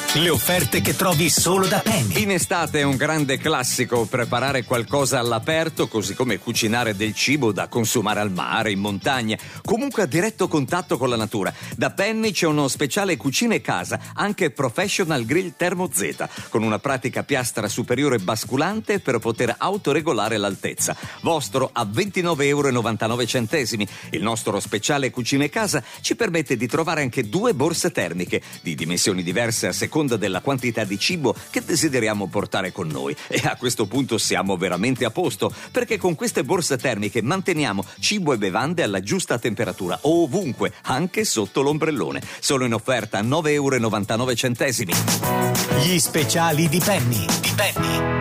Le offerte che trovi solo da Penny. In estate è un grande classico preparare qualcosa all'aperto, così come cucinare del cibo da consumare al mare, in montagna, comunque a diretto contatto con la natura. Da Penny c'è uno speciale cucina e casa, anche Professional Grill Thermo Z, con una pratica piastra superiore basculante per poter autoregolare l'altezza. Vostro a €29,99. Il nostro speciale cucina e casa ci permette di trovare anche 2 borse termiche di dimensioni diverse a seconda della quantità di cibo che desideriamo portare con noi. E a questo punto siamo veramente a posto, perché con queste borse termiche manteniamo cibo e bevande alla giusta temperatura ovunque, anche sotto l'ombrellone. Sono in offerta a €9,99. Gli speciali di Penny.